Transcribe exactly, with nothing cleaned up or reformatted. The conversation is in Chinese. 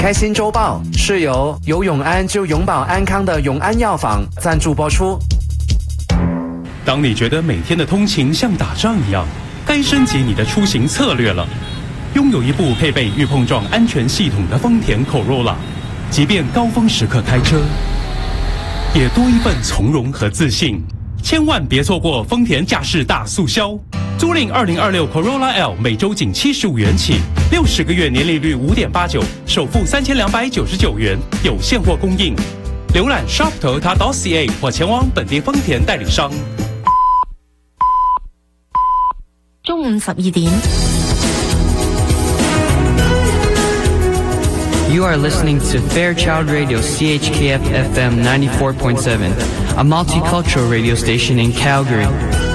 开心周报是由有永安就永保安康的永安药房赞助播出。 当你觉得每天的通勤像打仗一样，该升级你的出行策略了。拥有一部配备预碰撞安全系统的丰田 Corolla， 即便高峰时刻开车，也多一份从容和自信。千万别错过丰田驾驶大促销，租赁二零二六 Corolla L 每周仅七十五元起，六十个月年利率五点八九，首付三千两百九十九元，有现货供应。浏览 shop toyota dot c a 或前往本地丰田代理商。 中午十二點。 You are listening to Fairchild Radio C H K F F M ninety-four point seven, a multicultural radio station in Calgary.